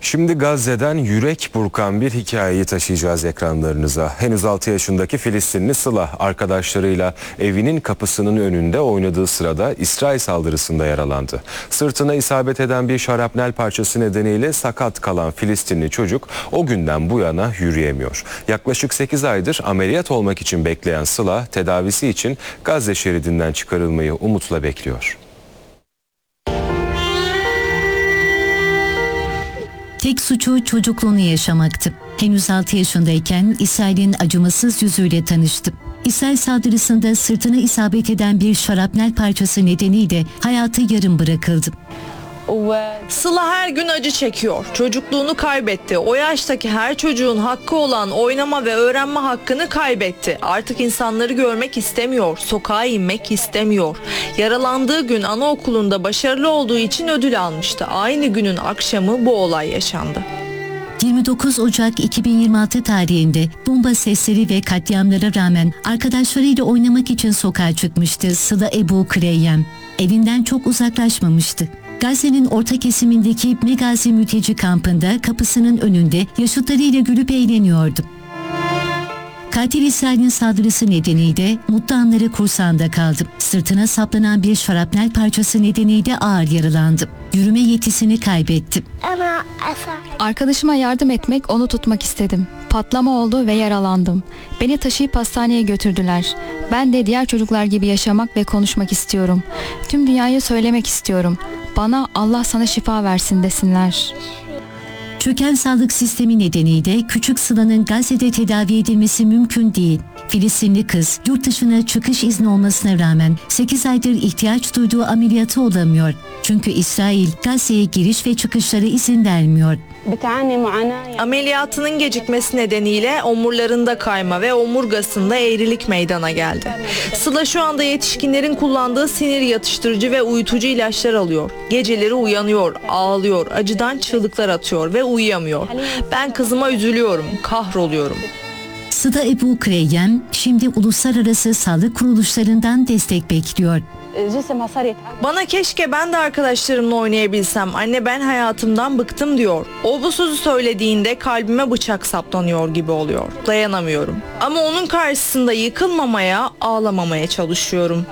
Şimdi Gazze'den yürek burkan bir hikayeyi taşıyacağız ekranlarınıza. Henüz 6 yaşındaki Filistinli Sıla arkadaşlarıyla evinin kapısının önünde oynadığı sırada İsrail saldırısında yaralandı. Sırtına isabet eden bir şarapnel parçası nedeniyle sakat kalan Filistinli çocuk o günden bu yana yürüyemiyor. Yaklaşık 8 aydır ameliyat olmak için bekleyen Sıla tedavisi için Gazze şeridinden çıkarılmayı umutla bekliyor. Tek suçu çocukluğunu yaşamaktı. Henüz 6 yaşındayken İsrail'in acımasız yüzüyle tanıştı. İsrail saldırısında sırtına isabet eden bir şarapnel parçası nedeniyle hayatı yarım bırakıldı. Sıla her gün acı çekiyor. Çocukluğunu kaybetti. O yaştaki her çocuğun hakkı olan oynama ve öğrenme hakkını kaybetti. Artık insanları görmek istemiyor. Sokağa inmek istemiyor. Yaralandığı gün anaokulunda başarılı olduğu için ödül almıştı. Aynı günün akşamı bu olay yaşandı. 29 Ocak 2026 tarihinde bomba sesleri ve katliamlara rağmen arkadaşlarıyla oynamak için sokağa çıkmıştı Sıla Ebu Kreyyem. Evinden çok uzaklaşmamıştı. Gazze'nin orta kesimindeki Megazi mülteci kampında kapısının önünde yaşıtlarıyla gülüp eğleniyordu. Katil İsrail'in saldırısı nedeniyle mutlu anları kursağında kaldı. Sırtına saplanan bir şarapnel parçası nedeniyle ağır yaralandı. Yürüme yetisini kaybetti. Arkadaşıma yardım etmek, onu tutmak istedim. Patlama oldu ve yaralandım. Beni taşıyıp hastaneye götürdüler. Ben de diğer çocuklar gibi yaşamak ve konuşmak istiyorum. Tüm dünyaya söylemek istiyorum. Bana Allah sana şifa versin desinler. Çöken sağlık sistemi nedeniyle küçük Sıla'nın Gazze'de tedavi edilmesi mümkün değil. Filistinli kız yurt dışına çıkış izni olmasına rağmen 8 aydır ihtiyaç duyduğu ameliyatı olamıyor. Çünkü İsrail Gazze'ye giriş ve çıkışlara izin vermiyor. Ameliyatının gecikmesi nedeniyle omurlarında kayma ve omurgasında eğrilik meydana geldi. Sıla şu anda yetişkinlerin kullandığı sinir yatıştırıcı ve uyutucu ilaçlar alıyor. Geceleri uyanıyor, ağlıyor, acıdan çığlıklar atıyor ve uyuyamıyor. Ben kızıma üzülüyorum, kahroluyorum. Sıla Ebu Kreyyem şimdi uluslararası sağlık kuruluşlarından destek bekliyor. Bana keşke ben de arkadaşlarımla oynayabilsem. Anne ben hayatımdan bıktım diyor. O bu sözü söylediğinde kalbime bıçak saplanıyor gibi oluyor. Dayanamıyorum. Ama onun karşısında yıkılmamaya, ağlamamaya çalışıyorum.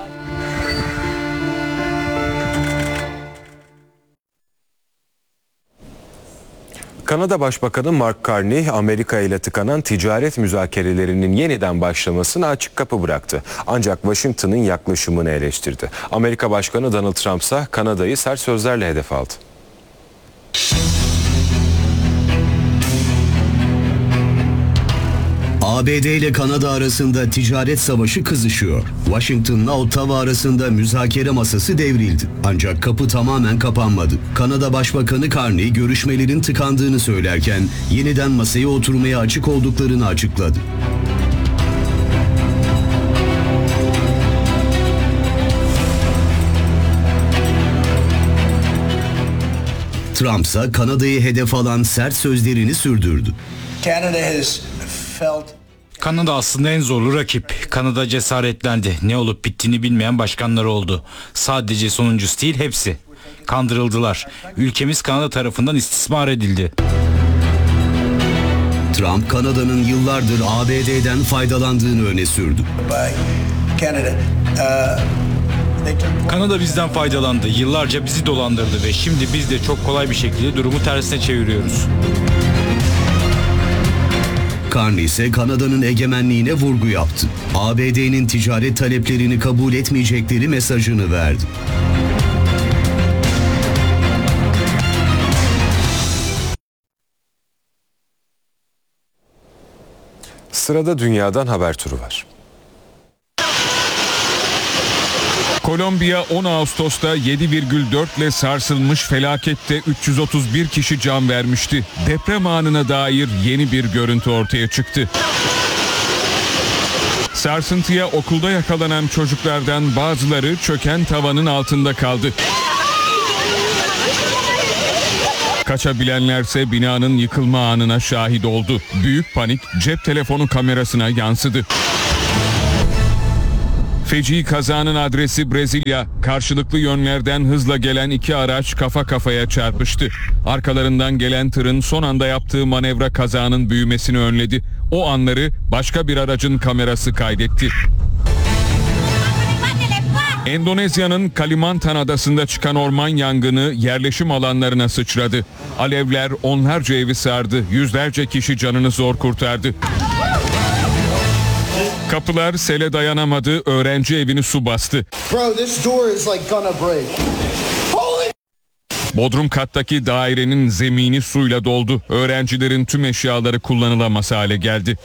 Kanada Başbakanı Mark Carney, Amerika ile tıkanan ticaret müzakerelerinin yeniden başlamasına açık kapı bıraktı. Ancak Washington'ın yaklaşımını eleştirdi. Amerika Başkanı Donald Trump ise Kanada'yı sert sözlerle hedef aldı. ABD ile Kanada arasında ticaret savaşı kızışıyor. Washington'la Ottawa arasında müzakere masası devrildi. Ancak kapı tamamen kapanmadı. Kanada Başbakanı Carney görüşmelerin tıkandığını söylerken yeniden masaya oturmaya açık olduklarını açıkladı. Trump ise Kanada'yı hedef alan sert sözlerini sürdürdü. Kanada aslında en zorlu rakip. Kanada cesaretlendi. Ne olup bittiğini bilmeyen başkanları oldu. Sadece sonuncusu değil, hepsi. Kandırıldılar. Ülkemiz Kanada tarafından istismar edildi. Trump, Kanada'nın yıllardır ABD'den faydalandığını öne sürdü. Kanada bizden faydalandı. Yıllarca bizi dolandırdı ve şimdi biz de çok kolay bir şekilde durumu tersine çeviriyoruz. Carney ise Kanada'nın egemenliğine vurgu yaptı. ABD'nin ticaret taleplerini kabul etmeyecekleri mesajını verdi. Sırada dünyadan haber turu var. Kolombiya 10 Ağustos'ta 7,4 ile sarsılmış felakette 331 kişi can vermişti. Deprem anına dair yeni bir görüntü ortaya çıktı. Sarsıntıya okulda yakalanan çocuklardan bazıları çöken tavanın altında kaldı. Kaçabilenlerse binanın yıkılma anına şahit oldu. Büyük panik cep telefonu kamerasına yansıdı. Feci kazanın adresi Brezilya. Karşılıklı yönlerden hızla gelen iki araç kafa kafaya çarpıştı. Arkalarından gelen tırın son anda yaptığı manevra kazanın büyümesini önledi. O anları başka bir aracın kamerası kaydetti. Endonezya'nın Kalimantan adasında çıkan orman yangını yerleşim alanlarına sıçradı. Alevler onlarca evi sardı, yüzlerce kişi canını zor kurtardı. Kapılar sele dayanamadı, öğrenci evini su bastı. Bodrum kattaki dairenin zemini suyla doldu. Öğrencilerin tüm eşyaları kullanılamaz hale geldi.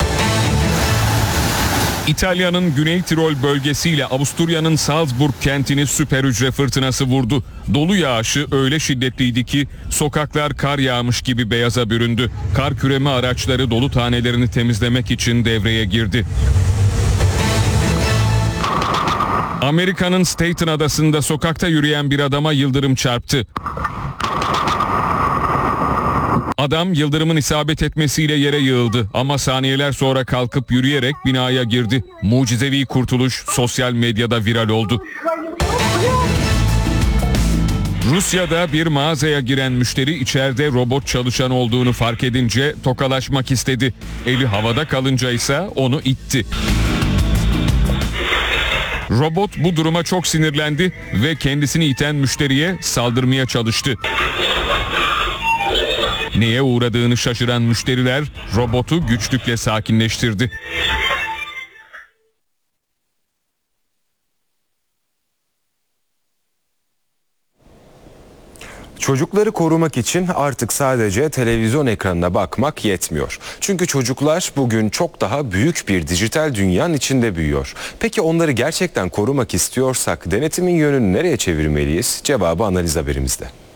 İtalya'nın Güney Tirol bölgesiyle Avusturya'nın Salzburg kentini süper hücre fırtınası vurdu. Dolu yağışı öyle şiddetliydi ki sokaklar kar yağmış gibi beyaza büründü. Kar küreme araçları dolu tanelerini temizlemek için devreye girdi. Amerika'nın Staten adasında sokakta yürüyen bir adama yıldırım çarptı. Adam yıldırımın isabet etmesiyle yere yığıldı ama saniyeler sonra kalkıp yürüyerek binaya girdi. Mucizevi kurtuluş sosyal medyada viral oldu. Rusya'da bir mağazaya giren müşteri içeride robot çalışan olduğunu fark edince tokalaşmak istedi. Eli havada kalınca ise onu itti. Robot bu duruma çok sinirlendi ve kendisini iten müşteriye saldırmaya çalıştı. Neye uğradığını şaşıran müşteriler robotu güçlükle sakinleştirdi. Çocukları korumak için artık sadece televizyon ekranına bakmak yetmiyor. Çünkü çocuklar bugün çok daha büyük bir dijital dünyanın içinde büyüyor. Peki onları gerçekten korumak istiyorsak denetimin yönünü nereye çevirmeliyiz? Cevabı analiz haberimizde.